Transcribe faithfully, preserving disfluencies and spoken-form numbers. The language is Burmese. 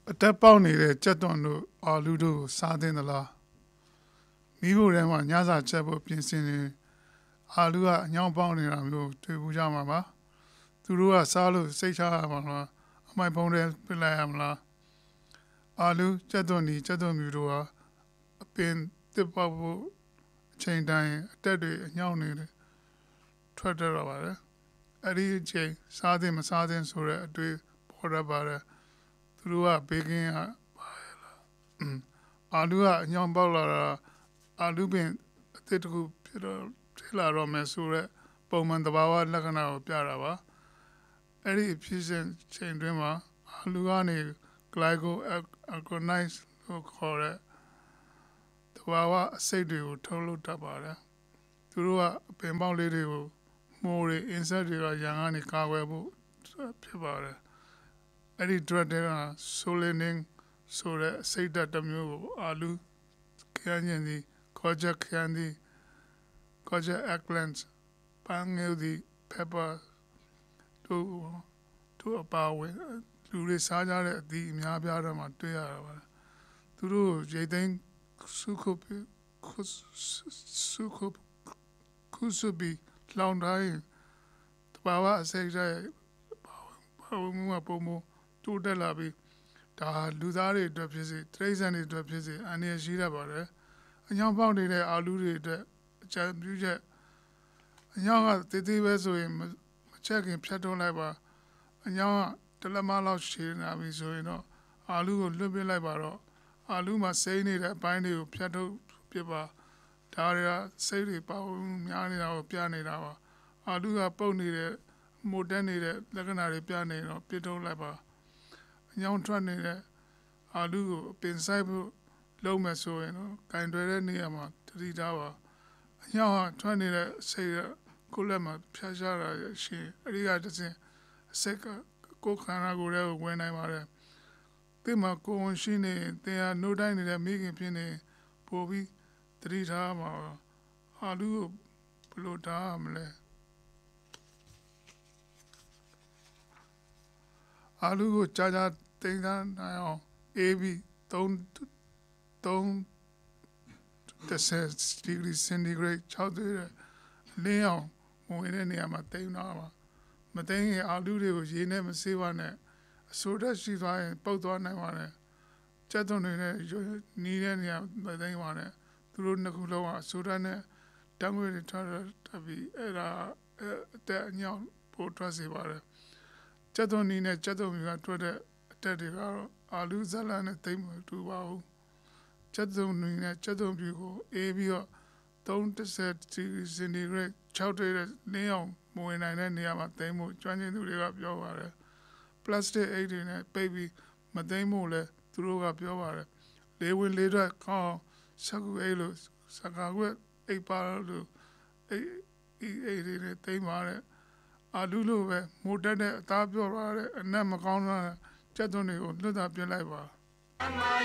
အတက်ပေါက်နေတဲ့ကြက်သွန်တို့အာလူတို့ကိုစားသင့်သလားမိဖို့ထဲမှာညစာချက်ဖို့ပြင်ဆင်နေအာလူကအညောင်းပေါက်နေတာမျိုးတွေ့ဘူးကြမှာပါသူတို့ကစားလို့စိတ်ချရမှာလားအမိုက်ပုံးတွေပြလိုက်ရမလားအာလူကြက်သွန်ဒီကြက်သွန်မျိုးတို့ဟာအပင်တစ်ပေါက်ဖို့အချိန်တိုင်းအတက်တွေအညောင်းနေတယ်ထွက်တော့ပါတယ်အဲ့ဒီအချိန်စားသင့်မစားသင့်ဆိုတဲ့အတွေ့ပေါ်ရပါတယ်သူတို့ကဘေကင်းကပါလားအာလူကအညောင်းပေါက်လာတာအာလူပင်အသစ်တစ်ခုဖြစ်တော့ထိလာတော့မယ်ဆိုတော့ပုံမှန်သဘာဝလက္ခဏာကိုပြတာပါအဲ့ဒီဖြစ်စဉ်ချိန်တွင်းမှာအာလူကနေ glycoalkalides ကိုခေါ်တဲ့သဘာဝအဆိပ်တွေကိုထုတ်လုပ်တတ်ပါတယ်သူတို့ကအပင်ပေါက်လေးတွေကိုမိုးတွေ insect တွေကရန်ကနေကာကွယ်ဖို့ဖြစ်ပါတယ်အဲ့ဒီ drug တွေက solanine ဆိုတဲ့အဆိပ်ဓာတ်တစ်မျိုးကိုအာလူခရမ်းညင်သည်ကောဂျက်ခရမ်းသည်ကောဂျက် eggplant ပန်းငယ်သည် pepper တို့တို့အပါဝင်လူတွေစားကြတဲ့အသီးအများပြားတော့မှတွေ့ရတာပါသူတို့ရိတ်သိမ်းစုခုပ်စုခုပ်ခုစုပြီးလောင်တိုင်းတဘာဝအစိတ်ရဲ့ဘာဝင်မှုကပုံမတိုးတက်လာပြီးဒါလူသားတွေအတွက်ဖြစ်စေတိရစ္ဆာန်တွေအတွက်ဖြစ်စေအန္တရာယ်ရှိတတ်ပါတယ်အညောင်းပေါက်နေတဲ့အာလူတွေအတွက်အကြံပြုချက်အညောင်းကတည်တည်ပဲဆိုရင်မချက်ခင်ဖြတ်ထုတ်လိုက်ပါအညောင်းကတလက်မလောက်ရှည်နေပြီဆိုရင်တော့အာလူကိုလွတ်ပစ်လိုက်ပါတော့အာလူမှာစိမ့်နေတဲ့အပိုင်းတွေကိုဖြတ်ထုတ်ပြပါဒါတွေကစိတ်တွေပေါင်းများနေတာကိုပြနေတာပါအာလူကပုတ်နေတဲ့မိုတက်နေတဲ့လက္ခဏာတွေပြနေတော့ပြစ်ထုတ်လိုက်ပါအညောင်းထွက်နေတဲ့အာလူကိုပင်ဆိုင်ဖို့လုံးမယ်ဆိုရင်တော့ကင်တွယ်တဲ့နေရာမှာတတိထားပါအညောင်းကထွက်နေတဲ့စိတ်ကကိုယ်လက်မှာဖြတ်ရှားတာရှိအဲ့ဒီကတည်းကအစိတ်ကကိုယ်ခန္ဓာကိုယ်ထဲကိုဝင်နိုင်ပါတယ်ဒီမှာကိုယ်ဝင်ရှိနေတင်ဟာနှုတ်တိုင်းနေတဲ့မိခင်ဖြစ်နေပို့ပြီးတတိထားမှာအာလူကိုဘယ်လိုထားမလဲအာလူကိုကြာကြာတင်ထားနိုင်အောင်အေးပြီး3 3 degree centigrade 6ဒေရလင်းအောင်ဝင်တဲ့နေရာမှာတိမ်ထားပါမသိရင်အာလူတွေကိုရေနဲ့မဆေးပါနဲ့အဆိုးတက်ရှိသွားရင်ပုတ်သွားနိုင်ပါတယ်ကျက်သွန်တွေနဲ့နီးတဲ့နေရာမသိပါနဲ့သူတို့နှစ်ခုလုံးကအဆိုးတက်နဲ့တံငွေတွေထားတတ်ပြီးအဲ့ဒါအတက်အညောင်းပို့ထွက်စေပါတယ်ကျက်သွန်နီးနဲ့ကျက်သွန်မျိုးကထွက်တဲ့အတက်တွေကတော့အာလူဇလန်နဲ့သိမ့်မတူပါဘူးကျက်သွန်နီးနဲ့ကျက်သွန်ပြူကိုအေးပြီးတော့30 degree centigrade 6ဒေရလင်းအောင်မဝင်နိုင်တဲ့နေရာမှာသိမ့်ဖို့ကျွမ်းကျင်သူတွေကပြောပါတယ်ပလတ်စတစ်အိတ်တွေနဲ့ပိတ်ပြီးမသိမ့်ဖို့လဲသူတို့ကပြောပါတယ်လေဝင်လေထွက်ကောင်းစကူအိတ်လို့စကားကွက်အိတ်ပါလို့အိတ်အိတ်တွေနဲ့သိမ့်ပါတယ်အာလူလိုပဲမိုးတက်တဲ့အသားပြော့ရတဲ့အနက်မကောင်းတာကျက်သွန်တွေကိုလွတ်တာပြစ်လိုက်ပါ